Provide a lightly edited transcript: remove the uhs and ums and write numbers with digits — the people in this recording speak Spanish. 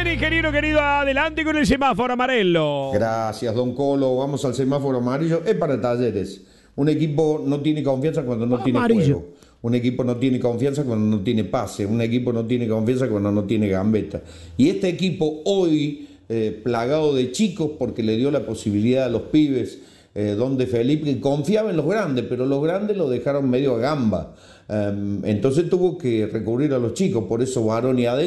ingeniero querido, adelante con el semáforo amarillo. Gracias, don Colo. Vamos al semáforo amarillo. Es para Talleres. Un equipo no tiene confianza cuando no tiene juego. Un equipo no tiene confianza cuando no tiene pase. Un equipo no tiene confianza cuando no tiene gambeta. Y este equipo hoy, plagado de chicos, porque le dio la posibilidad a los pibes, donde Felipe confiaba en los grandes, pero los grandes lo dejaron medio a gamba. Entonces tuvo que recurrir a los chicos. Por eso Baroni adentro.